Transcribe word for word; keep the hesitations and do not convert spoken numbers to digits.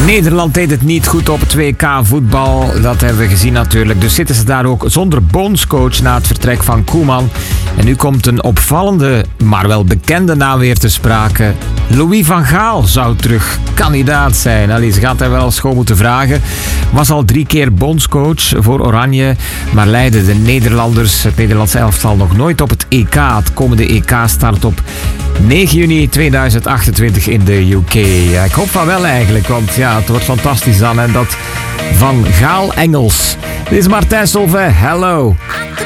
Nederland deed het niet goed op het W K voetbal. Dat hebben we gezien natuurlijk. Dus zitten ze daar ook zonder bondscoach na het vertrek van Koeman. En nu komt een opvallende, maar wel bekende naam weer te sprake. Louis van Gaal zou terug kandidaat zijn. Allee, ze gaat hij wel schoon moeten vragen. Was al drie keer bondscoach voor Oranje. Maar leidden de Nederlanders, het Nederlandse elftal, nog nooit op het E K. Het komende E K start op negen juni tweeduizend achtentwintig in de U K. Ja, ik hoop van wel eigenlijk, want ja, het wordt fantastisch dan. En dat van Gaal Engels. Dit is Martijn Solvay. Hello.